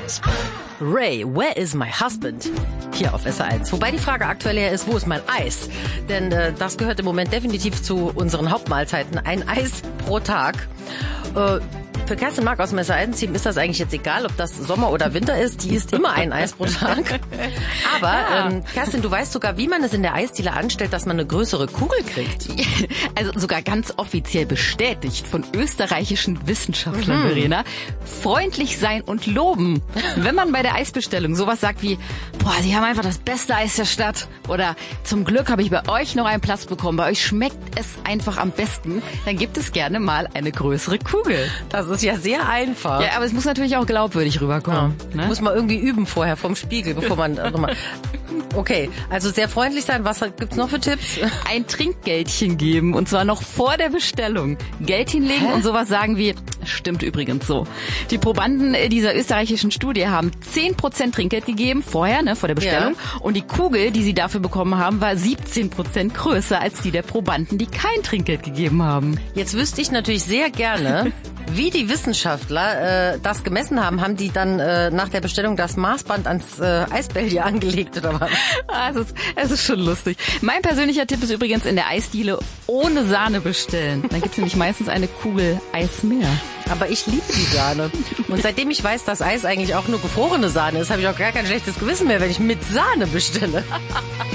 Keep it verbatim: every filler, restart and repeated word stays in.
Ray, where is my husband? Hier auf S R eins. Wobei die Frage aktuell eher ist, wo ist mein Eis? Denn äh, das gehört im Moment definitiv zu unseren Hauptmahlzeiten. Ein Eis pro Tag. Äh, Für Kerstin Mark aus dem S R eins-Team ist das eigentlich jetzt egal, ob das Sommer oder Winter ist. Die isst immer ein Eis pro Tag. Aber ja. ähm, Kerstin, du weißt sogar, wie man es in der Eisdiele anstellt, dass man eine größere Kugel kriegt. Also sogar ganz offiziell bestätigt von österreichischen Wissenschaftlern, mhm. Verena. Freundlich sein und loben. Wenn man bei der Eisbestellung sowas sagt wie, boah, Sie haben einfach das beste Eis der Stadt. Oder zum Glück habe ich bei euch noch einen Platz bekommen. Bei euch schmeckt es einfach am besten. Dann gibt es gerne mal eine größere Kugel. Das ist ja sehr einfach. Ja, aber es muss natürlich auch glaubwürdig rüberkommen. Ja. Ne? Muss man irgendwie üben vorher vom Spiegel, bevor man... Okay, also sehr freundlich sein. Was gibt's noch für Tipps? Ein Trinkgeldchen geben und zwar noch vor der Bestellung. Geld hinlegen Hä? Und sowas sagen wie, stimmt übrigens so. Die Probanden dieser österreichischen Studie haben zehn Prozent Trinkgeld gegeben, vorher, ne, vor der Bestellung. Ja. Und die Kugel, die sie dafür bekommen haben, war siebzehn Prozent größer als die der Probanden, die kein Trinkgeld gegeben haben. Jetzt wüsste ich natürlich sehr gerne, wie die Wissenschaftler äh, das gemessen haben. Haben die dann äh, nach der Bestellung das Maßband ans äh, Eisbällchen angelegt oder was? Ah, es ist, es ist schon lustig. Mein persönlicher Tipp ist übrigens in der Eisdiele ohne Sahne bestellen. Dann gibt's nämlich meistens eine Kugel Eis mehr. Aber ich liebe die Sahne. Und seitdem ich weiß, dass Eis eigentlich auch nur gefrorene Sahne ist, habe ich auch gar kein schlechtes Gewissen mehr, wenn ich mit Sahne bestelle.